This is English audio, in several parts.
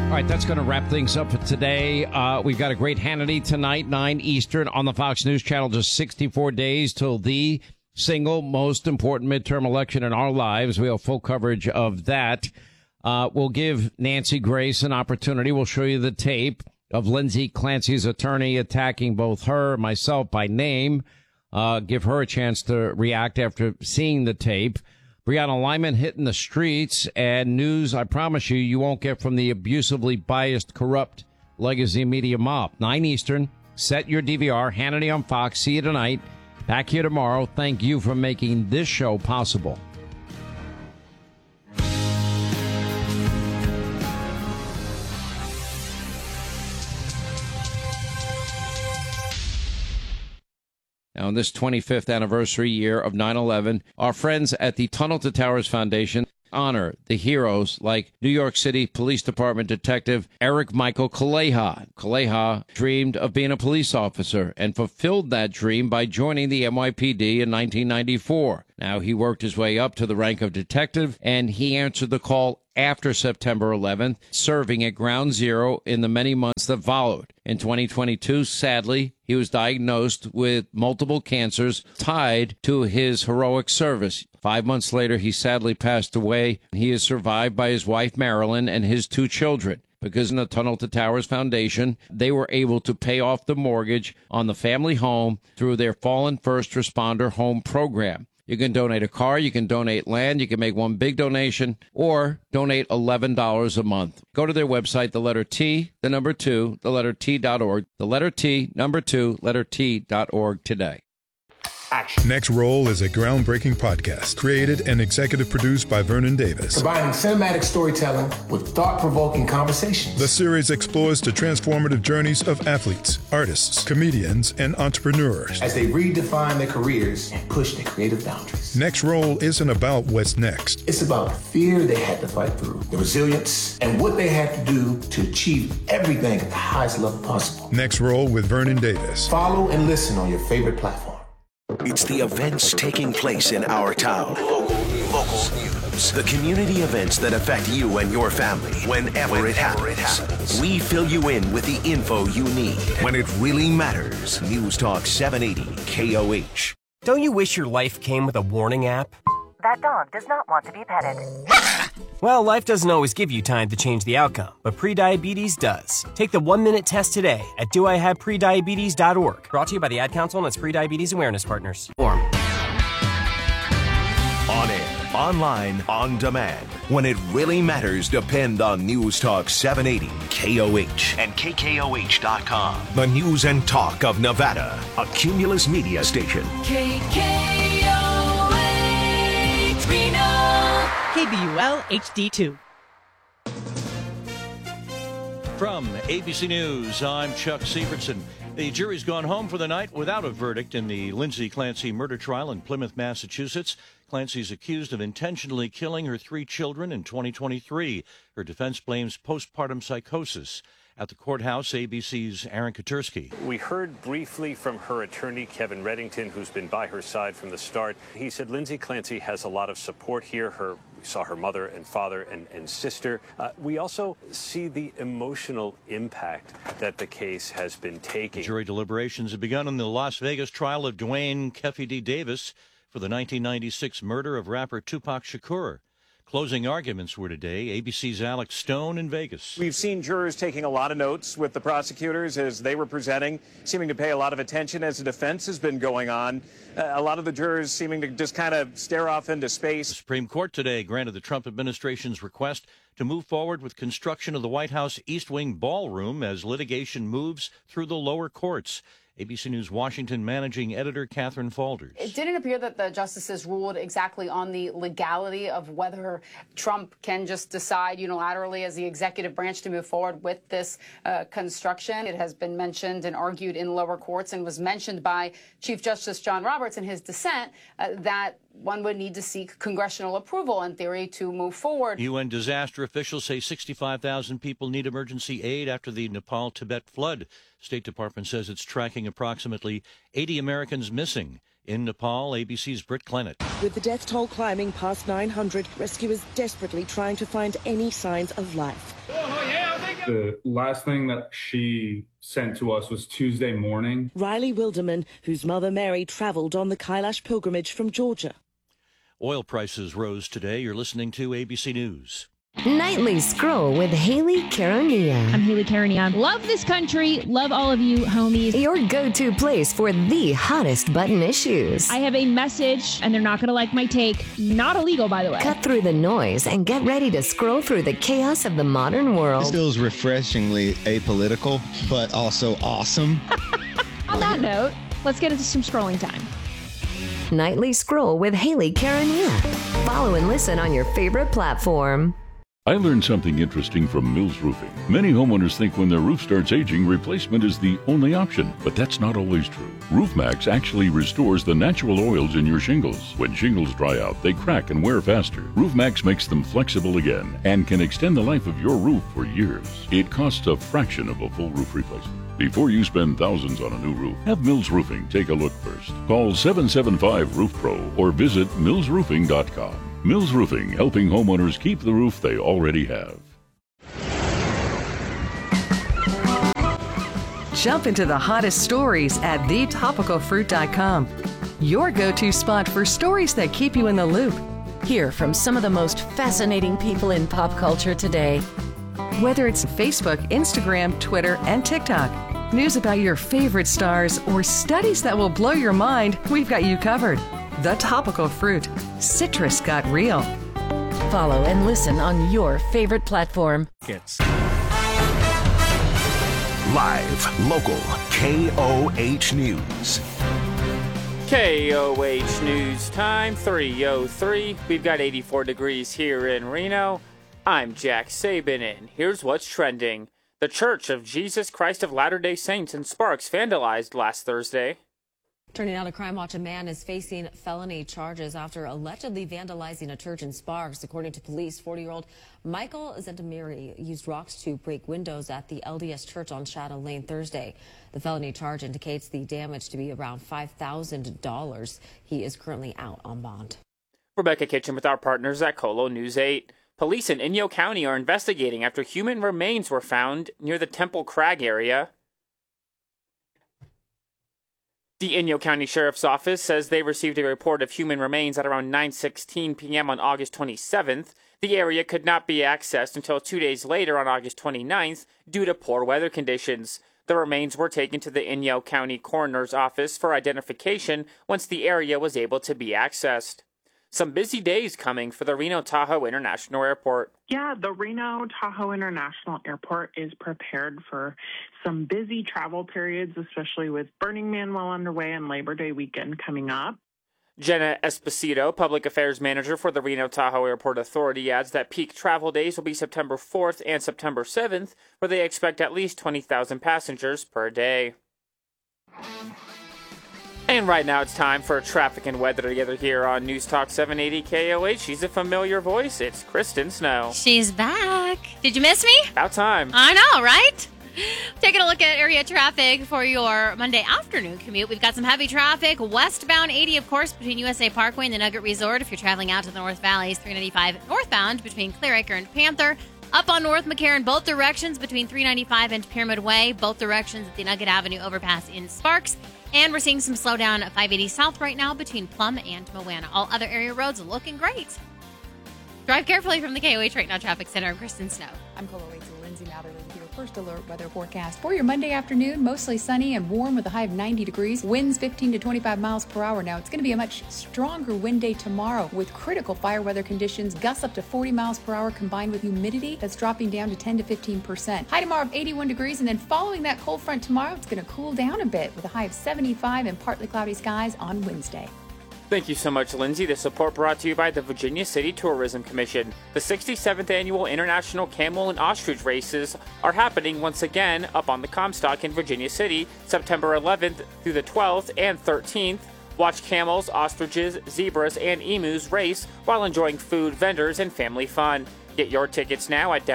All right, that's going to wrap things up for today. We've got a great Hannity tonight, 9 Eastern on the Fox News Channel. Just 64 days till the single most important midterm election in our lives. We have full coverage of that. We'll give Nancy Grace an opportunity. We'll show you the tape of Lindsay Clancy's attorney attacking both her and myself by name. Give her a chance to react after seeing the tape. Breonna Lyman hitting the streets, and news I promise you won't get from the abusively biased, corrupt legacy media mob. 9 Eastern, set your DVR, Hannity on Fox. See you tonight. Back here tomorrow. Thank you for making this show possible. Now, on this 25th anniversary year of 9/11, our friends at the Tunnel to Towers Foundation honor the heroes like New York City Police Department Detective Eric Michael Kaleha. Kaleha dreamed of being a police officer and fulfilled that dream by joining the NYPD in 1994. Now, he worked his way up to the rank of detective, and he answered the call after September 11th, serving at Ground Zero in the many months that followed. In 2022, sadly, he was diagnosed with multiple cancers tied to his heroic service. 5 months later, he sadly passed away. He is survived by his wife, Marilyn, and his 2 children. Because in the Tunnel to Towers Foundation, they were able to pay off the mortgage on the family home through their Fallen First Responder Home Program. You can donate a car, you can donate land, you can make one big donation, or donate $11 a month. Go to their website, the letter T, the number 2, the letter T.org, the letter T, number 2, letter T.org today. Action. Next Roll is a groundbreaking podcast created and executive produced by Vernon Davis. Combining cinematic storytelling with thought-provoking conversations. The series explores the transformative journeys of athletes, artists, comedians, and entrepreneurs as they redefine their careers and push their creative boundaries. Next Roll isn't about what's next. It's about the fear they had to fight through, the resilience, and what they had to do to achieve everything at the highest level possible. Next Roll with Vernon Davis. Follow and listen on your favorite platform. It's the events taking place in our town. Local news. The community events that affect you and your family whenever it happens. We fill you in with the info you need when it really matters. News Talk 780 KOH. Don't you wish your life came with a warning app? That dog does not want to be petted. Well, life doesn't always give you time to change the outcome, but prediabetes does. Take the 1-minute test today at doihaveprediabetes.org. Brought to you by the Ad Council and its prediabetes awareness partners. On air, online, on demand. When it really matters, depend on News Talk 780 KOH and KKOH.com. The news and talk of Nevada. A Cumulus Media station. KBUL HD2. From ABC News, I'm Chuck Sievertson. The jury's gone home for the night without a verdict in the Lindsay Clancy murder trial in Plymouth, Massachusetts. Clancy's accused of intentionally killing her 3 children in 2023. Her defense blames postpartum psychosis. At the courthouse, ABC's Aaron Katursky. We heard briefly from her attorney, Kevin Reddington, who's been by her side from the start. He said Lindsay Clancy has a lot of support here. We saw her mother and father and sister. We also see the emotional impact that the case has been taking. Jury deliberations have begun in the Las Vegas trial of Dwayne Keffe D. Davis for the 1996 murder of rapper Tupac Shakur. Closing arguments were today. ABC's Alex Stone in Vegas. We've seen jurors taking a lot of notes with the prosecutors as they were presenting, seeming to pay a lot of attention as the defense has been going on. A lot of the jurors seeming to just kind of stare off into space. The Supreme Court today granted the Trump administration's request to move forward with construction of the White House East Wing ballroom as litigation moves through the lower courts. ABC News Washington managing editor Catherine Falders. It didn't appear that the justices ruled exactly on the legality of whether Trump can just decide unilaterally as the executive branch to move forward with this construction. It has been mentioned and argued in lower courts and was mentioned by Chief Justice John Roberts in his dissent that one would need to seek congressional approval in theory to move forward. UN disaster officials say 65,000 people need emergency aid after the Nepal-Tibet flood. State Department says it's tracking approximately 80 Americans missing. In Nepal, ABC's Britt Clennett. With the death toll climbing past 900, rescuers desperately trying to find any signs of life. The last thing that she sent to us was Tuesday morning. Riley Wilderman, whose mother Mary traveled on the Kailash pilgrimage from Georgia. Oil prices rose today. You're listening to ABC News. Nightly Scroll with Haley Caronia. I'm Haley Caronia. Love this country. Love all of you, homies. Your go-to place for the hottest button issues. I have a message, and they're not going to like my take. Not illegal, by the way. Cut through the noise and get ready to scroll through the chaos of the modern world. This feels refreshingly apolitical, but also awesome. On that note, let's get into some scrolling time. Nightly Scroll with Haley Caronia. Follow and listen on your favorite platform. I learned something interesting from Mills Roofing. Many homeowners think when their roof starts aging, replacement is the only option, but that's not always true. RoofMax actually restores the natural oils in your shingles. When shingles dry out, they crack and wear faster. RoofMax makes them flexible again and can extend the life of your roof for years. It costs a fraction of a full roof replacement. Before you spend thousands on a new roof, have Mills Roofing take a look first. Call 775-ROOF-PRO or visit millsroofing.com. Mills Roofing, helping homeowners keep the roof they already have. Jump into the hottest stories at thetopicalfruit.com. Your go-to spot for stories that keep you in the loop. Hear from some of the most fascinating people in pop culture today. Whether it's Facebook, Instagram, Twitter, and TikTok, news about your favorite stars, or studies that will blow your mind, we've got you covered. The Topical Fruit. Citrus got real. Follow and listen on your favorite platform. Live, local, KOH News. KOH News time, 3:03. We've got 84 degrees here in Reno. I'm Jack Sabin, and here's what's trending. The Church of Jesus Christ of Latter-day Saints in Sparks vandalized last Thursday. Turning out to Crime Watch, a man is facing felony charges after allegedly vandalizing a church in Sparks. According to police, 40-year-old Michael Zentamiri used rocks to break windows at the LDS Church on Shadow Lane Thursday. The felony charge indicates the damage to be around $5,000. He is currently out on bond. Rebecca Kitchen with our partners at Colo News 8. Police in Inyo County are investigating after human remains were found near the Temple Crag area. The Inyo County Sheriff's Office says they received a report of human remains at around 9:16 p.m. on August 27th. The area could not be accessed until 2 days later on August 29th due to poor weather conditions. The remains were taken to the Inyo County Coroner's Office for identification once the area was able to be accessed. Some busy days coming for the Reno-Tahoe International Airport. Yeah, the Reno-Tahoe International Airport is prepared for some busy travel periods, especially with Burning Man well underway and Labor Day weekend coming up. Jenna Esposito, Public Affairs Manager for the Reno-Tahoe Airport Authority, adds that peak travel days will be September 4th and September 7th, where they expect at least 20,000 passengers per day. And right now it's time for traffic and weather together here on News Talk 780 KOH. She's a familiar voice. It's Kristen Snow. She's back. Did you miss me? About time. I know, right? Taking a look at area traffic for your Monday afternoon commute. We've got some heavy traffic. Westbound 80, of course, between USA Parkway and the Nugget Resort. If you're traveling out to the North Valleys, 395 northbound between Clear Acre and Panther. Up on North McCarran, both directions between 395 and Pyramid Way. Both directions at the Nugget Avenue overpass in Sparks. And we're seeing some slowdown at 580 South right now between Plum and Moana. All other area roads looking great. Drive carefully from the KOH Right Now Traffic Center. I'm Kristen Snow. I'm Colo Lindsay Matherly with your first alert weather forecast for your Monday afternoon. Mostly sunny and warm with a high of 90 degrees. Winds 15 to 25 miles per hour. Now, it's going to be a much stronger wind day tomorrow with critical fire weather conditions. Gusts up to 40 miles per hour combined with humidity that's dropping down to 10 to 15%. High tomorrow of 81 degrees. And then following that cold front tomorrow, it's going to cool down a bit with a high of 75 and partly cloudy skies on Wednesday. Thank you so much, Lindsay. The support brought to you by the Virginia City Tourism Commission. The 67th Annual International Camel and Ostrich Races are happening once again up on the Comstock in Virginia City, September 11th through the 12th and 13th. Watch camels, ostriches, zebras, and emus race while enjoying food, vendors, and family fun. Get your tickets now at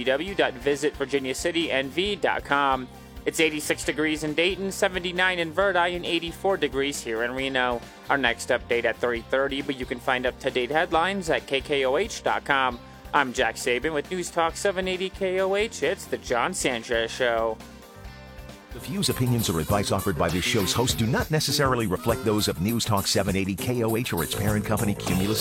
www.visitvirginiacitynv.com. It's 86 degrees in Dayton, 79 in Verdi, and 84 degrees here in Reno. Our next update at 3:30, but you can find up-to-date headlines at kkoh.com. I'm Jack Saban with News Talk 780 KOH. It's the John Sanchez Show. The views, opinions, or advice offered by this show's host do not necessarily reflect those of News Talk 780 KOH or its parent company, Cumulus